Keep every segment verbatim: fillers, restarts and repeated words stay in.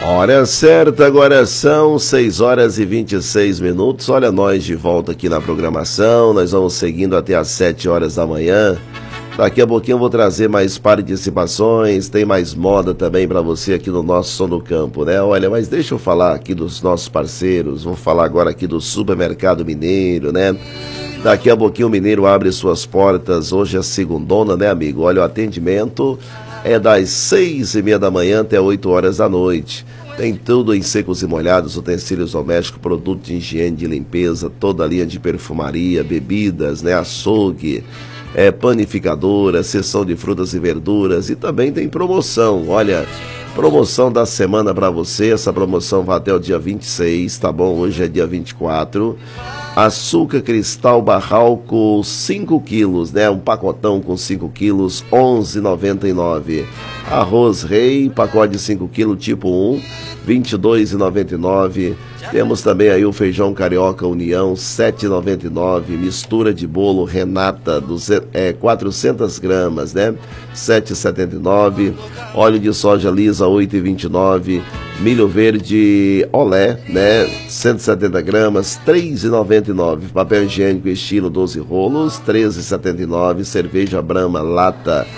Hora certa, agora são seis horas e vinte e seis minutos. Olha nós de volta aqui na programação. Nós vamos seguindo até às sete horas da manhã. Daqui a pouquinho eu vou trazer mais participações, tem mais moda também para você aqui no nosso Som do Campo, né? Olha, mas deixa eu falar aqui dos nossos parceiros. Vou falar agora aqui do Supermercado Mineiro, né? Daqui a pouquinho o Mineiro abre suas portas. Hoje é segundona, né, amigo? Olha, o atendimento é das seis e meia da manhã até oito horas da noite. Tem tudo em secos e molhados, utensílios domésticos, produtos de higiene, de limpeza, toda a linha de perfumaria, bebidas, né, açougue, é, panificadora, seção de frutas e verduras, e também tem promoção. Olha, promoção da semana para você. Essa promoção vai até o dia vinte e seis, tá bom? Hoje é dia vinte e quatro. Açúcar cristal Barralco cinco quilos, né? Um pacotão com cinco quilos, onze reais e noventa e nove centavos. Arroz Rei, pacote de cinco quilos, tipo um, vinte e dois reais e noventa e nove centavos. Temos também aí o feijão carioca União, sete reais e noventa e nove centavos. Mistura de bolo Renata, duzentos, é, quatrocentas gramas, né? sete reais e setenta e nove centavos. Óleo de soja lisa, oito reais e vinte e nove centavos. Milho verde Olé, né? cento e setenta gramas, três reais e noventa e nove centavos. Papel higiênico estilo doze rolos, treze reais e setenta e nove centavos. Cerveja Brahma lata,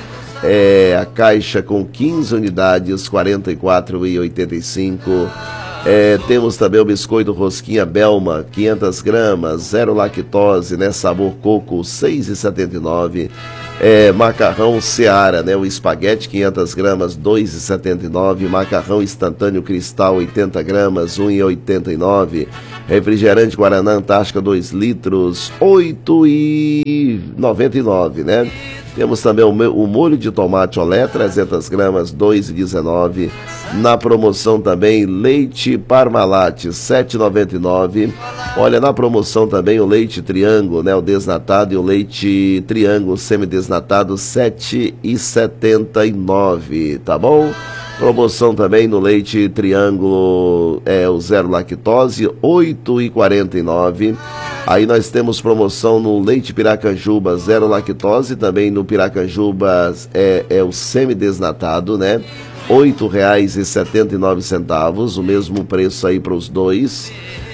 é, a caixa com quinze unidades, quarenta e quatro reais e oitenta e cinco centavos. É, temos também o biscoito Rosquinha Belma, quinhentas gramas, zero lactose, né? Sabor coco, seis reais e setenta e nove centavos. É, macarrão Seara, né? O espaguete, quinhentas gramas, dois reais e setenta e nove centavos. Macarrão instantâneo Cristal, oitenta gramas, um real e oitenta e nove centavos. Refrigerante Guaraná Antártica, dois litros, oito reais e noventa e nove centavos, né? Temos também o, o molho de tomate Olé, trezentas gramas, dois reais e dezenove centavos. Na promoção também, leite Parmalat, sete reais e noventa e nove centavos. Olha, na promoção também o leite Triângulo, né? O desnatado e o leite Triângulo semidesnatado, sete reais e setenta e nove centavos, tá bom? Promoção também no leite Triângulo, é o zero lactose, oito reais e quarenta e nove centavos. Aí nós temos promoção no leite Piracanjuba, zero lactose, também no Piracanjuba é, é o semidesnatado, né? oito reais e setenta e nove centavos, o mesmo preço aí para os dois.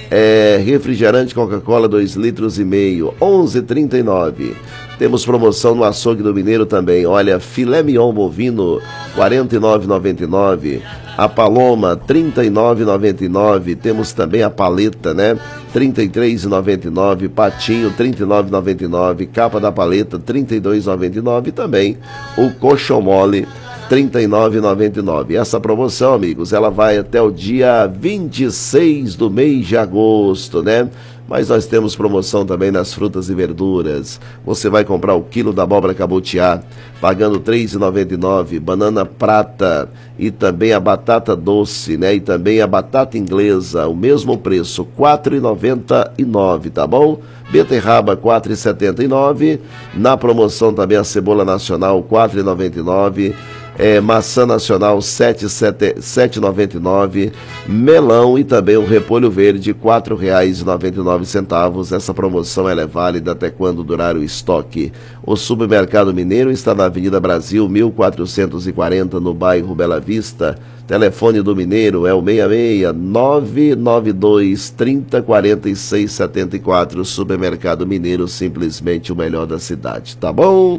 É, refrigerante Coca-Cola, dois litros e meio, onze reais e trinta e nove centavos. Temos promoção no açougue do Mineiro também. Olha, filé mignon bovino, quarenta e nove reais e noventa e nove centavos. A paloma, trinta e nove reais e noventa e nove centavos. Temos também a paleta, né? trinta e três reais e noventa e nove centavos. Patinho, trinta e nove reais e noventa e nove centavos. Capa da paleta, trinta e dois reais e noventa e nove centavos. E também o coxão mole, trinta e nove reais e noventa e nove centavos. Essa promoção, amigos, ela vai até o dia vinte e seis do mês de agosto, né? Mas nós temos promoção também nas frutas e verduras. Você vai comprar o quilo da abóbora cabotiá, pagando três reais e noventa e nove centavos. Banana prata e também a batata doce, né? E também a batata inglesa, o mesmo preço, quatro reais e noventa e nove centavos, tá bom? Beterraba, quatro reais e setenta e nove centavos. Na promoção também a cebola nacional, quatro reais e noventa e nove centavos. É, maçã nacional, sete reais e noventa e nove centavos. Melão e também o repolho verde, quatro reais e noventa e nove centavos. Essa promoção ela é válida até quando durar o estoque. O Supermercado Mineiro está na Avenida Brasil, mil quatrocentos e quarenta, no bairro Bela Vista. Telefone do Mineiro é o seis seis nove nove dois, trinta, quarenta e seis, setenta e quatro. Supermercado Mineiro, simplesmente o melhor da cidade, tá bom?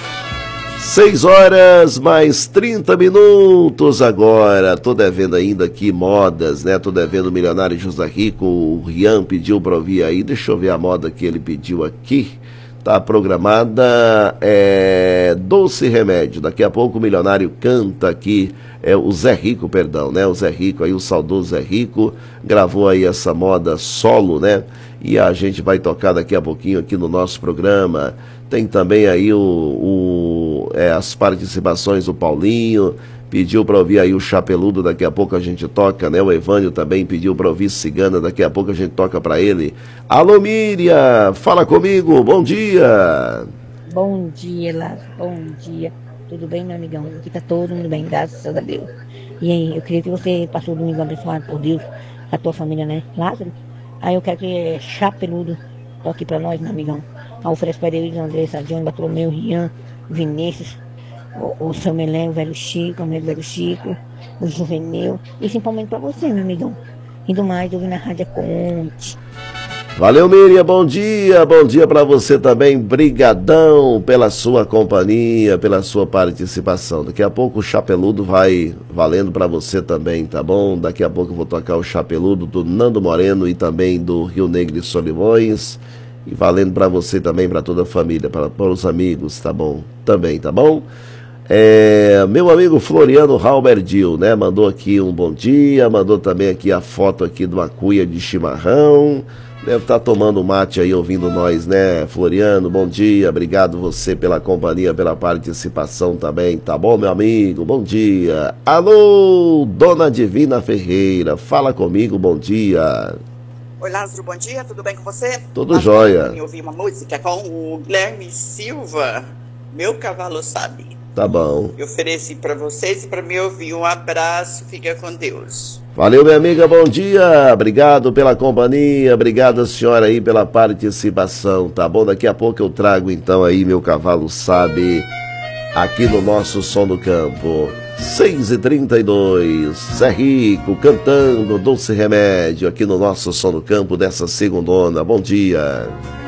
seis horas mais trinta minutos agora. Tô devendo ainda aqui modas, né? Tô devendo o Milionário José Rico. O Rian pediu pra ouvir aí. Deixa eu ver a moda que ele pediu aqui. Tá programada, é Doce Remédio. Daqui a pouco o Milionário canta aqui, é o Zé Rico, perdão, né? O Zé Rico aí, o saudoso Zé Rico, gravou aí essa moda solo, né? E a gente vai tocar daqui a pouquinho aqui no nosso programa. Tem também aí o, o, é, as participações do Paulinho, pediu para ouvir aí o Chapeludo, daqui a pouco a gente toca, né? O Evânio também pediu para ouvir Cigana, daqui a pouco a gente toca para ele. Alô, Miriam, fala comigo, bom dia. Bom dia, Lázaro, bom dia. Tudo bem, meu amigão? Aqui tá todo mundo bem, graças a Deus. E aí, eu queria que você passou o domingo abençoado por Deus, a tua família, né, Lázaro? Aí eu quero que Chapeludo toque para nós, meu amigão. Alfredo Pereira, Andressa, Johnny, Bartolomeu, Rian, Vinícius, o, o seu Melé, o velho Chico, o meu velho Chico, o Juvenil, e principalmente para você, meu amigão. E do mais, ouvi na Rádio Conte. Valeu, Miriam, bom dia, bom dia para você também, brigadão pela sua companhia, pela sua participação. Daqui a pouco o Chapeludo vai valendo para você também, tá bom? Daqui a pouco eu vou tocar o Chapeludo do Nando Moreno e também do Rio Negro e Solimões, e valendo para você também, para toda a família, para, para os amigos, tá bom? Também, tá bom? É, meu amigo Floriano Halberdil, né, mandou aqui um bom dia, mandou também aqui a foto aqui de uma cuia de chimarrão. Deve estar tomando mate aí, ouvindo nós, né, Floriano? Bom dia, obrigado você pela companhia, pela participação também, tá bom, meu amigo? Bom dia. Alô, Dona Divina Ferreira, fala comigo, bom dia. Oi, Lázaro, bom dia, tudo bem com você? Tudo jóia. Eu ouvi uma música com o Guilherme Silva, Meu Cavalo Sabe. Tá bom. Eu ofereci para vocês e para me ouvir. Um abraço, fica com Deus. Valeu, minha amiga, bom dia, obrigado pela companhia, obrigado senhora aí pela participação, tá bom? Daqui a pouco eu trago então aí Meu Cavalo Sabe, aqui no nosso Som do Campo. seis e trinta e dois, Zé Rico cantando Doce Remédio aqui no nosso Som do Campo dessa segundona, bom dia.